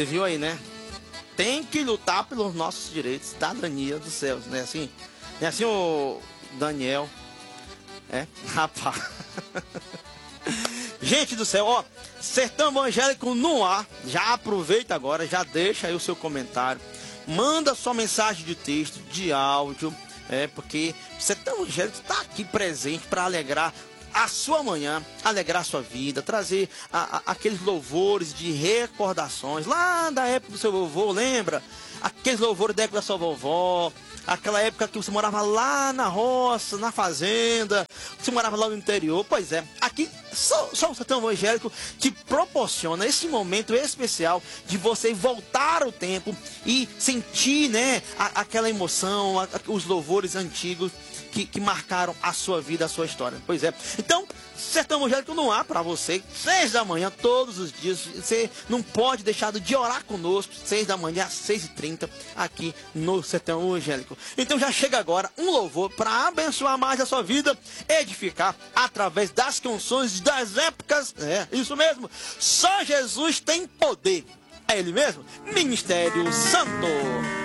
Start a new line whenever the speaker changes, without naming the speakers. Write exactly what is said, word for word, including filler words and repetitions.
Você viu aí, né? Tem que lutar pelos nossos direitos, cidadania dos céus, né? Assim, não é assim, o Daniel? É? Rapaz. Gente do céu, ó, Sertão Evangélico no ar. Já aproveita agora, já deixa aí o seu comentário. Manda sua mensagem de texto, de áudio, é, porque o Sertão Evangélico está aqui presente para alegrar a sua manhã, alegrar a sua vida, trazer a, a, aqueles louvores de recordações lá da época do seu vovô, lembra? Aqueles louvores da época da sua vovó, aquela época que você morava lá na roça, na fazenda, você morava lá no interior. Pois é, aqui só, só o Sertão Evangélico te proporciona esse momento especial de você voltar o tempo e sentir, né, a, aquela emoção, a, a, os louvores antigos Que, que marcaram a sua vida, a sua história. Pois é. Então, Sertão Evangélico não há para você. Seis da manhã, todos os dias. Você não pode deixar de orar conosco. Seis da manhã, às seis e trinta, aqui no Sertão Evangélico. Então já chega agora um louvor para abençoar mais a sua vida, edificar através das canções das épocas. É, isso mesmo. Só Jesus tem poder. É Ele mesmo. Ministério Santo.